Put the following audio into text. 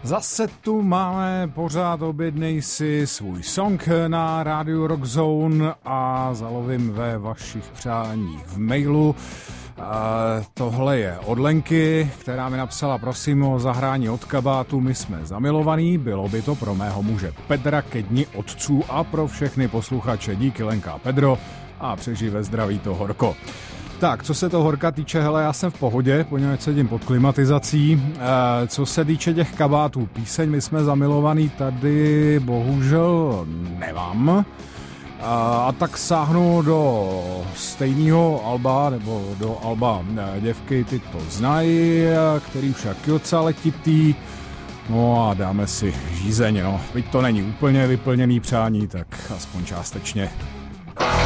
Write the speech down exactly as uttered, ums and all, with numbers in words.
Zase tu máme pořád objednej si svůj song na rádiu Rock Zone a zalovím ve vašich přáních v mailu. Uh, tohle je od Lenky, která mi napsala: prosím o zahrání od kabátu, my jsme zamilovaní, bylo by to pro mého muže Pedra ke dni otců a pro všechny posluchače. Díky Lenka a Pedro a přežij ve zdraví to horko. Tak, co se to horka týče, hele, já jsem v pohodě, poněvadž sedím pod klimatizací. E, co se týče těch kabátů, píseň My jsme zamilovaní tady bohužel nemám. E, a tak sáhnu do stejného alba, nebo do alba Děvky, ty to znají, který však joca letitý. No a dáme si žízeň, no. Byť to není úplně vyplněný přání, tak aspoň částečně.